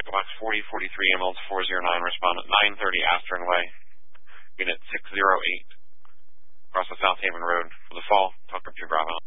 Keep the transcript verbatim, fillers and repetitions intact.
Echo Box forty forty-three, M L four zero nine, respond at nine thirty Astern Way, unit six zero eight, across the South Haven Road for the fall, Tucker two Bravo.